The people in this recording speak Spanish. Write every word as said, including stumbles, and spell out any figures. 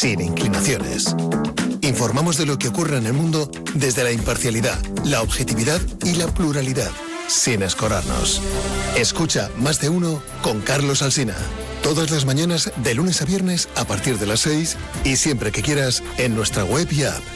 sin inclinaciones. Informamos de lo que ocurre en el mundo desde la imparcialidad, la objetividad y la pluralidad, sin escorarnos. Escucha Más de Uno con Carlos Alsina. Todas las mañanas, de lunes a viernes, a partir de las seis y siempre que quieras, en nuestra web y app.